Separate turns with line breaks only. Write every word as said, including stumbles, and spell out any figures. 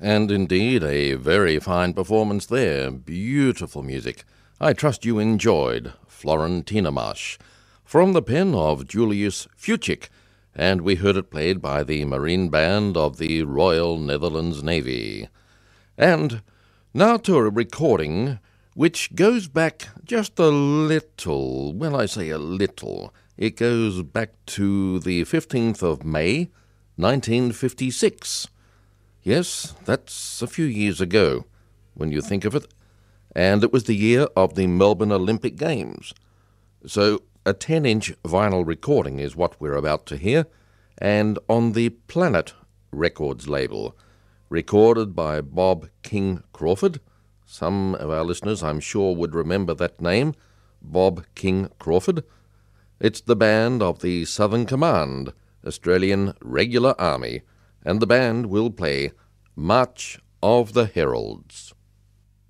And indeed, a very fine performance there. Beautiful music. I trust you enjoyed Florentina Marsh from the pen of Julius Fuchik, and we heard it played by the Marine Band of the Royal Netherlands Navy. And now to a recording which goes back just a little. When I say a little, it goes back to the fifteenth of May, nineteen fifty-six. Yes, that's a few years ago, when you think of it. And it was the year of the Melbourne Olympic Games. So a ten-inch vinyl recording is what we're about to hear, and on the Planet Records label, recorded by Bob King Crawford. Some of our listeners, I'm sure, would remember that name, Bob King Crawford. It's the band of the Southern Command, Australian Regular Army, and the band will play March of the Heralds.